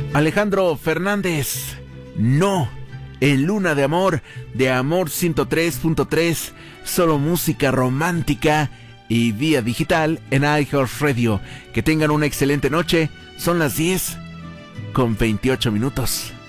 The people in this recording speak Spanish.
Alejandro Fernández, no. En Luna de Amor, de Amor 103.3, solo música romántica y vía digital en iHeartRadio. Que tengan una excelente noche. Son las 10:28.